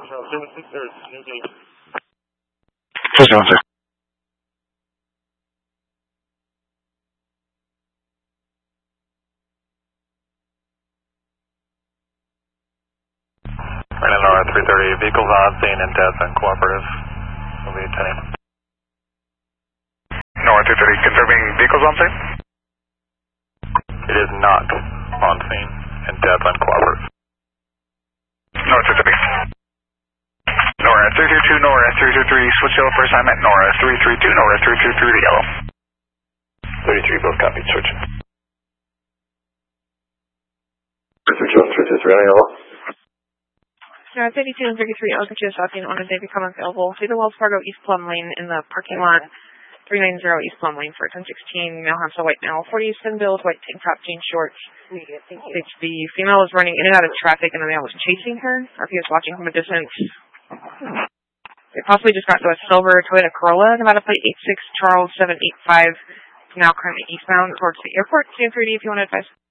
276. Right in Nora 330, vehicles on scene and death and cooperative. Will be attending. Nora 230, confirming vehicles on scene? It is not on scene and death and cooperative. Nora 230. Nora 332, Nora 333, switch yellow for assignment, Nora 332, Nora 333 to yellow. 33, both copied, switch. 332 on yellow. 32 and 33, I'll get you a stopping on as they become available. See the Wells Fargo East Plum Lane in the parking lot, 390 East Plum Lane for 1016, now has a white male, 47 bills, white tank top, jean shorts. The female was running in and out of traffic and the male was chasing her, or if he was watching from a distance. They possibly just got to a silver Toyota Corolla, Nevada plate 86 Charles 785, now currently eastbound towards the airport. 230 if you want to advise.